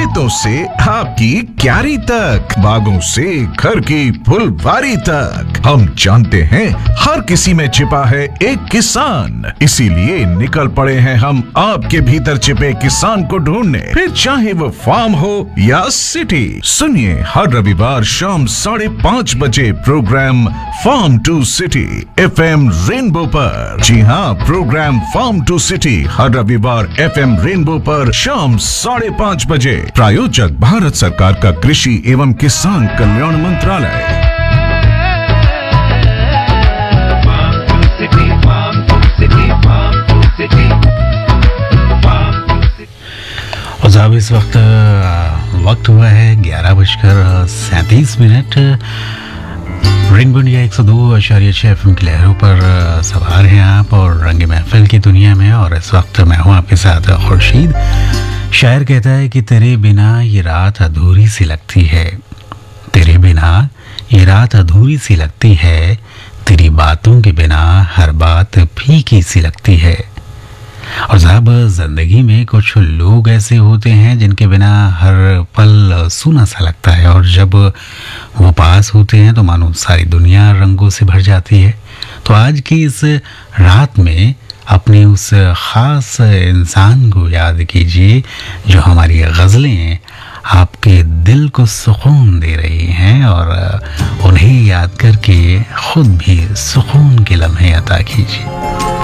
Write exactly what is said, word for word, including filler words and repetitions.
खेतों से आपकी क्यारी तक, बागों से घर की फुलवारी तक, हम जानते हैं हर किसी में छिपा है एक किसान। इसीलिए निकल पड़े हैं हम आपके भीतर छिपे किसान को ढूंढने, फिर चाहे वो फार्म हो या सिटी। सुनिए हर रविवार शाम साढ़े पाँच बजे programme farm to city F M rainbow पर। जी हाँ, प्रोग्राम फार्म टू सिटी हर रविवार एफ एम रेनबो पर शाम साढ़े पाँच बजे। प्रायोजक भारत सरकार का कृषि एवं किसान कल्याण मंत्रालय। और साहब इस वक्त वक्त हुआ है ग्यारह बजकर सैंतीस मिनट। रेनबो इंडिया एक सौ दो आशार्य छह एफ एम की लहरों पर सवार हैं आप और रंग महफिल की दुनिया में। और इस वक्त मैं हूँ आपके साथ खुर्शीद। शायर कहता है कि तेरे बिना ये रात अधूरी सी लगती है, तेरे बिना ये रात अधूरी सी लगती है, तेरी बातों के बिना हर बात फीकी सी लगती है। और साहब जिंदगी में कुछ लोग ऐसे होते हैं जिनके बिना हर पल सूना सा लगता है, और जब वो पास होते हैं तो मानो सारी दुनिया रंगों से भर जाती है। तो आज की इस रात में अपने उस ख़ास इंसान को याद कीजिए जो हमारी गज़लें आपके दिल को सुकून दे रही हैं, और उन्हें याद करके खुद भी सुकून के लम्हे अता कीजिए।